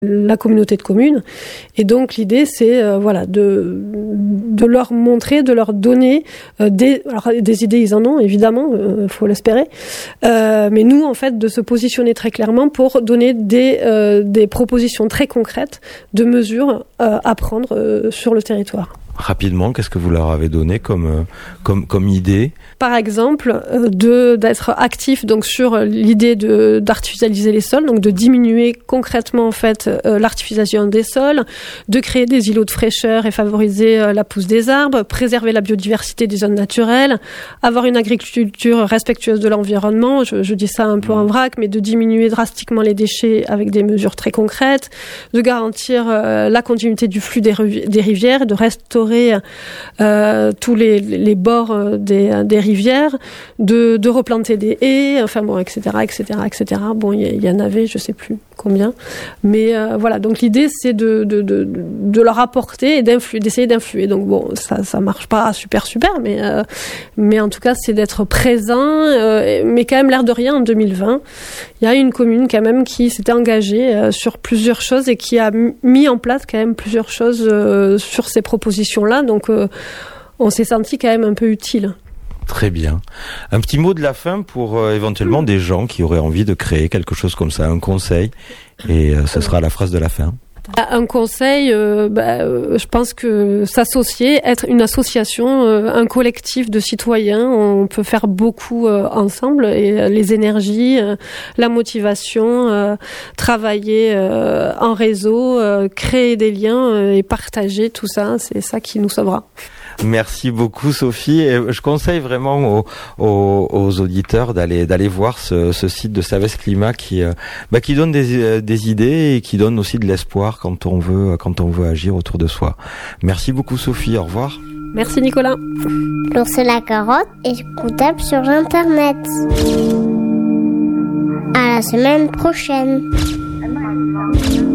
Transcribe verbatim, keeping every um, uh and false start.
la communauté de communes. Et donc l'idée, c'est euh, voilà, de, de leur montrer, de leur donner euh, des, alors, des idées, ils en ont évidemment, il euh, faut l'espérer, euh, mais nous en fait de se positionner très clairement pour donner des, euh, des propositions très concrètes de mesures euh, à prendre euh, sur le territoire. Rapidement, qu'est-ce que vous leur avez donné comme, comme, comme idée ? Par exemple, euh, de, d'être actif donc, sur l'idée de, d'artificialiser les sols, donc de diminuer concrètement en fait, euh, l'artificialisation des sols, de créer des îlots de fraîcheur et favoriser euh, la pousse des arbres, préserver la biodiversité des zones naturelles, avoir une agriculture respectueuse de l'environnement, je, je dis ça un peu en vrac, mais de diminuer drastiquement les déchets avec des mesures très concrètes, de garantir euh, la continuité du flux des, riv- des rivières, de restaurer Euh, tous les, les bords des, des rivières, de, de replanter des haies, enfin bon, et cetera, et cetera, et cetera. Bon, il y, y en avait, je sais plus combien, mais euh, voilà. Donc l'idée, c'est de, de, de, de leur apporter et d'influer, d'essayer d'influer. Donc bon, ça, ça marche pas super super, mais euh, mais en tout cas, c'est d'être présent. Euh, mais quand même, l'air de rien, en deux mille vingt, il y a une commune quand même qui s'était engagée euh, sur plusieurs choses et qui a m- mis en place quand même plusieurs choses euh, sur ces propositions là, donc euh, on s'est senti quand même un peu utile. Très bien. Un petit mot de la fin pour euh, éventuellement mmh. des gens qui auraient envie de créer quelque chose comme ça, un conseil, et euh, ce sera la phrase de la fin. Un conseil, euh, bah, euh, je pense que s'associer, être une association, euh, un collectif de citoyens, on peut faire beaucoup euh, ensemble, et euh, les énergies, euh, la motivation, euh, travailler euh, en réseau, euh, créer des liens euh, et partager tout ça, c'est ça qui nous sauvera. Merci beaucoup Sophie. Et je conseille vraiment aux, aux, aux auditeurs d'aller d'aller voir ce, ce site de Savès Climat qui euh, bah, qui donne des des idées et qui donne aussi de l'espoir quand on veut quand on veut agir autour de soi. Merci beaucoup Sophie. Au revoir. Merci Nicolas. L'ours et la carotte est écoutable sur internet. À la semaine prochaine.